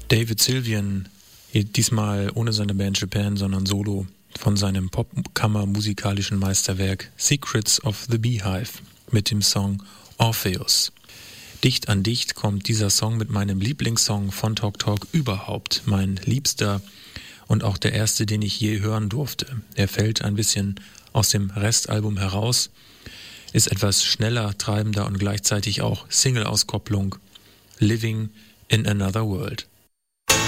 David Sylvian, diesmal ohne seine Band Japan, sondern solo, von seinem Popkammer-musikalischen Meisterwerk Secrets of the Beehive mit dem Song Orpheus. Dicht an dicht kommt dieser Song mit meinem Lieblingssong von Talk Talk überhaupt, mein liebster und auch der erste, den ich je hören durfte. Er fällt ein bisschen aus dem Restalbum heraus, ist etwas schneller, treibender und gleichzeitig auch Single-Auskopplung. Living in Another World.